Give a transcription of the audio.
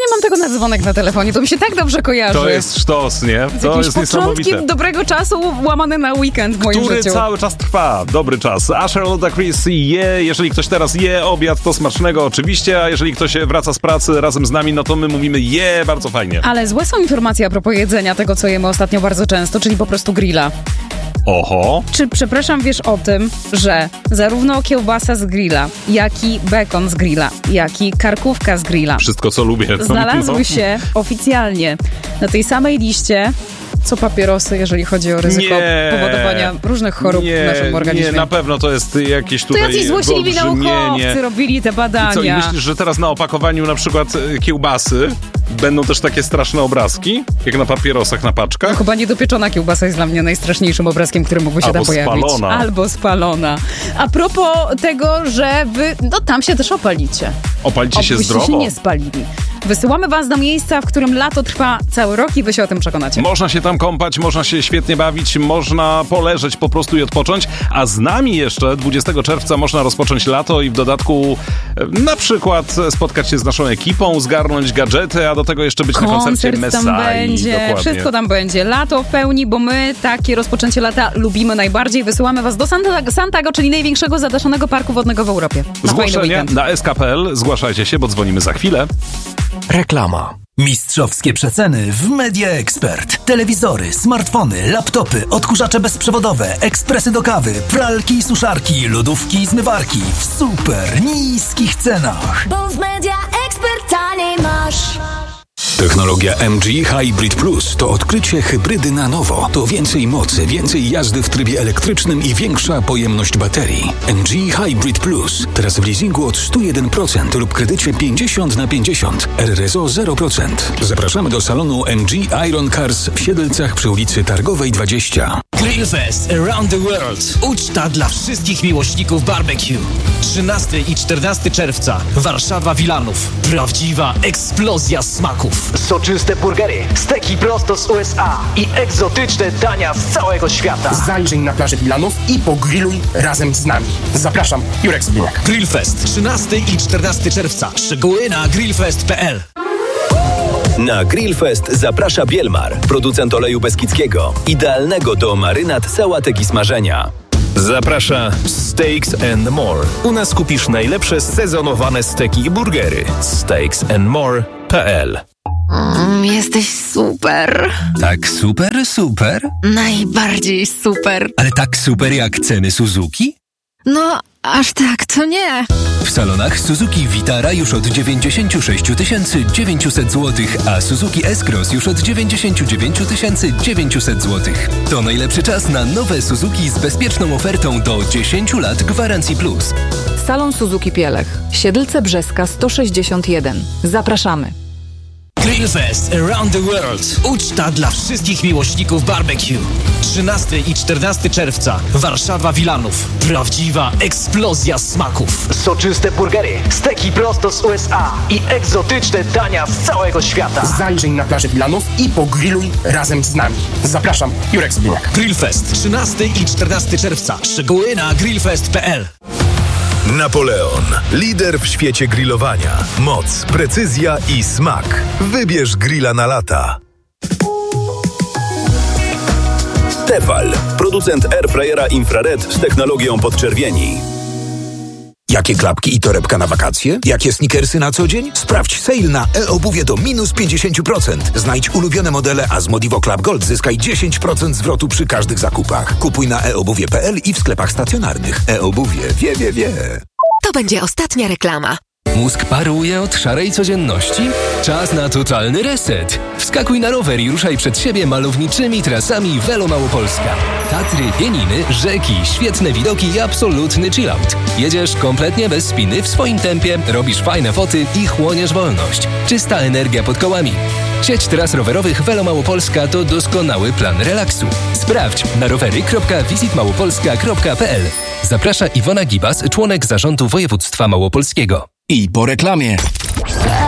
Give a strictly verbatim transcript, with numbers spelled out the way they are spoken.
mam tego na dzwonek na telefonie? To mi się tak dobrze kojarzy. To jest sztos, nie? To jest niesamowite. Dobrego czasu łamane na weekend w moim Który życiu. cały czas trwa. Dobry czas. Asher Ludacris je. Jeżeli ktoś teraz je obiad, to smacznego oczywiście, a jeżeli ktoś wraca z pracy razem z nami, no to my mówimy je, bardzo fajnie. Ale złe są informacje a propos jedzenia, tego co jemy ostatnio bardzo często, czyli po prostu grilla. Oho. Czy, przepraszam, wiesz o tym, że zarówno kiełbasa z grilla, jak i bekon z grilla, jak i karkówka z grilla Wszystko, co lubię. znalazły no. się oficjalnie na tej samej liście, co papierosy, jeżeli chodzi o ryzyko nie, powodowania różnych chorób nie, w naszym organizmie. Nie, na pewno to jest jakieś tutaj To jacyś złośliwi naukowcy robili te badania. I co, i myślisz, że teraz na opakowaniu na przykład kiełbasy będą też takie straszne obrazki, jak na papierosach, na paczkach? No, chyba niedopieczona kiełbasa jest dla mnie najstraszniejszym obrazkiem, który mógłby się Albo tam pojawić. spalona. Albo spalona. A propos tego, że wy, no tam się też opalicie. Opalicie się Obyście zdrowo? się nie spalili. Wysyłamy was do miejsca, w którym lato trwa cały rok i wy się o tym przekonacie. Można się tam kąpać, można się świetnie bawić, można poleżeć po prostu i odpocząć, a z nami jeszcze dwudziestego czerwca można rozpocząć lato i w dodatku e, na przykład spotkać się z naszą ekipą, zgarnąć gadżety, a do tego jeszcze być Koncert na koncercie Messai. tam będzie, Dokładnie. wszystko tam będzie. Lato w pełni, bo my takie rozpoczęcie lata lubimy najbardziej. Wysyłamy was do Santa- Santiago, czyli największego zadaszonego parku wodnego w Europie. Na fajny Zgłoszenie weekend. na s k kropka p l. Zgłaszajcie się, bo dzwonimy za chwilę. Reklama. Mistrzowskie przeceny w Media Expert. Telewizory, smartfony, laptopy, odkurzacze bezprzewodowe, ekspresy do kawy, pralki i suszarki, lodówki i zmywarki w super niskich cenach. Bo w Media Expert taniej masz. Technologia M G Hybrid Plus to odkrycie hybrydy na nowo. To więcej mocy, więcej jazdy w trybie elektrycznym i większa pojemność baterii. M G Hybrid Plus. Teraz w leasingu od sto jeden procent lub kredycie pięćdziesiąt na pięćdziesiąt. R R S O zero procent. Zapraszamy do salonu M G Iron Cars w Siedlcach przy ulicy Targowej dwadzieścia. Grillfest Around the World. Uczta dla wszystkich miłośników barbecue. trzynastego i czternastego czerwca. Warszawa Wilanów. Prawdziwa eksplozja smaków. Soczyste burgery, steki prosto z U S A i egzotyczne dania z całego świata. Zajrzyj na plażę Wilanów i pogrilluj razem z nami. Zapraszam, Jurek Zbiniak. Grillfest trzynastego i czternastego czerwca. Szczegóły na grillfest kropka p l. Na Grillfest zaprasza Bielmar, producent oleju beskidzkiego, idealnego do marynat, sałatek i smażenia. Zaprasza Steaks and More. U nas kupisz najlepsze sezonowane steki i burgery. steaks and more kropka p l. Mm, jesteś super. Tak super, super? Najbardziej super. Ale tak super jak ceny Suzuki? No, aż tak to nie. W salonach Suzuki Vitara już od dziewięćdziesiąt sześć tysięcy dziewięćset złotych, a Suzuki S-Cross już od dziewięćdziesiąt dziewięć tysięcy dziewięćset złotych. To najlepszy czas na nowe Suzuki z bezpieczną ofertą do dziesięć lat gwarancji plus. Salon Suzuki Pielech. Siedlce Brzeska sto sześćdziesiąt jeden. Zapraszamy. Grillfest Around the World. Uczta dla wszystkich miłośników barbecue. trzynastego i czternastego czerwca. Warszawa Wilanów. Prawdziwa eksplozja smaków. Soczyste burgery, steki prosto z U S A i egzotyczne dania z całego świata. Zajrzyj na plażę Wilanów i pogrilluj razem z nami. Zapraszam, Jurek Zbiniak. Grillfest trzynastego i czternastego czerwca. Szczegóły na grillfest kropka p l. Napoleon. Lider w świecie grillowania. Moc, precyzja i smak. Wybierz grilla na lata. Tefal, producent airfryera infrared z technologią podczerwieni. Jakie klapki i torebka na wakacje? Jakie sneakersy na co dzień? Sprawdź sale na e-obuwie do minus pięćdziesiąt procent. Znajdź ulubione modele, a z Modivo Club Gold zyskaj dziesięć procent zwrotu przy każdych zakupach. Kupuj na e obuwie kropka p l i w sklepach stacjonarnych. E-obuwie wie, wie, wie. To będzie ostatnia reklama. Mózg paruje od szarej codzienności? Czas na totalny reset. Wskakuj na rower i ruszaj przed siebie malowniczymi trasami Velo Małopolska. Tatry, pieniny, rzeki, świetne widoki i absolutny chillout. Jedziesz kompletnie bez spiny w swoim tempie, robisz fajne foty i chłoniesz wolność. Czysta energia pod kołami. Sieć tras rowerowych Velo Małopolska to doskonały plan relaksu. Sprawdź na rowery kropka visit małopolska kropka p l. Zaprasza Iwona Gibas, członek zarządu województwa małopolskiego. I po reklamie.